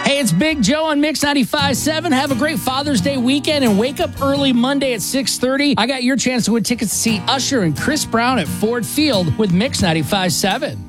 Hey, it's Big Joe on Mix 95.7. Have a great Father's Day weekend and wake up early Monday at 6:30. I got your chance to win tickets to see Usher and Chris Brown at Ford Field with Mix 95.7.